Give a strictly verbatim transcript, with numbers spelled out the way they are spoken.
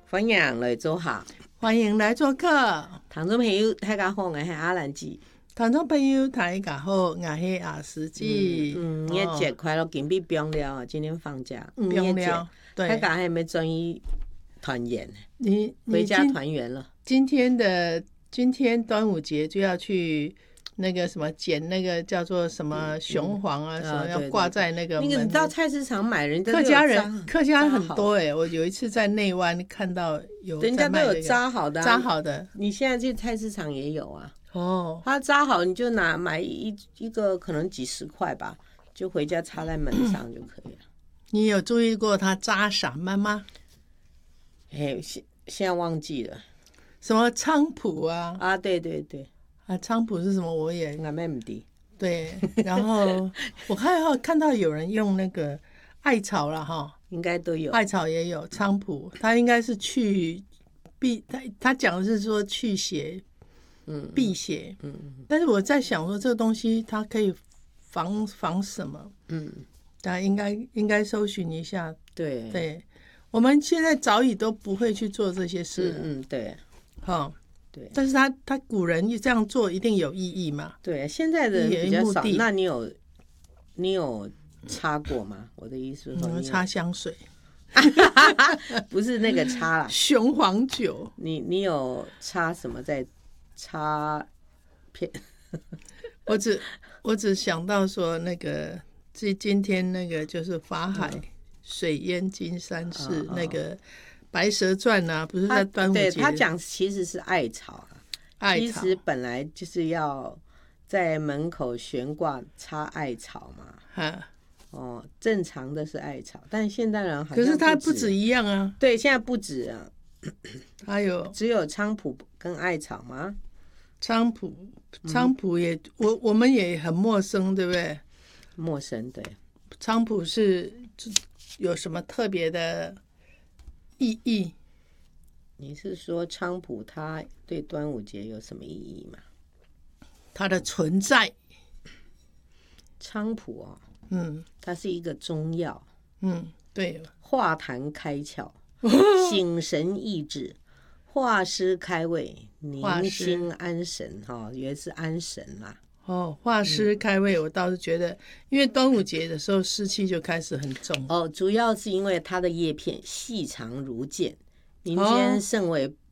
欢迎来做客， 欢迎来做客。 听众朋友大家好，我是阿兰姐。 听众朋友大家好，我是阿司机。 嗯，五一节快乐，今天不用了，今天放假。 不用了，对， 大家还没专一团圆， 你回家团圆了。 今天的今天端午节就要去那个什么捡那个叫做什么雄黄啊，嗯、什么要挂在那个门。 那个你到菜市场买，人家客家人客家人很多哎、欸，我有一次在内湾看到有人家都有扎好的、啊， 扎好的。 你现在去菜市场也有啊。 哦， 它扎好你就拿买一一个可能几十块吧，就回家插在门上就可以了。 你有注意过它扎啥吗吗？ 哎，现现在忘记了。 什么菖蒲啊？ 啊，对对对， 啊，菖蒲是什么？我也俺妹妹的。 对，然后我还有看到有人用那个艾草了哈， 应该都有， 艾草也有，菖蒲它应该是去避，他他讲的是说去邪。嗯，辟邪，嗯，但是我在想说这个东西它可以防防什么？嗯，大家应该应该搜寻一下。 对对，我们现在早已都不会去做这些事了。 嗯，对， 好、哦， 对。 但是他他古人这样做一定有意义嘛？ 对，现在的人比较少。那你有你有擦过吗？我的意思是说， 嗯，擦香水， 不是那个擦啦， 雄黄酒。 你你有擦什么在？插片， 我只我只想到说那个，今今天那个就是法海、嗯、水淹金山寺、嗯、那个《白蛇传》啊，不是在端午节？ 对，他讲其实是艾草啊， 艾草其实本来就是要在门口悬挂插艾草嘛。哈，哦，正常的是艾草，但现代人好像可是它不止一样啊。 对，现在不止啊， 还有只有菖蒲跟艾草吗？ 菖蒲，菖蒲也，嗯、我我们也很陌生，对不对？ 陌生，对。 菖蒲是有什么特别的意义？ 你是说菖蒲它对端午节有什么意义吗？ 它的存在。 菖蒲哦， 嗯， 它是一个中药， 嗯，对， 化痰开窍，醒神益智。化湿开胃，宁心安神，哈，原来是安神啦。 哦，化湿开胃，我倒是觉得，因为端午节的时候湿气就开始很重。 哦，主要是因为它的叶片细长如剑，民间甚为